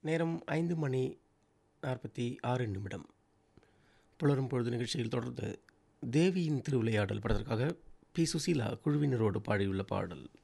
நேரம் 5:46. புலரும் பொழுது நிகழ்ச்சியில் தொடர்ந்து தேவியின் திருவிளையாடல் படத்திற்காக பி. சுசீலா குழுவினரோடு பாடியுள்ள பாடல்.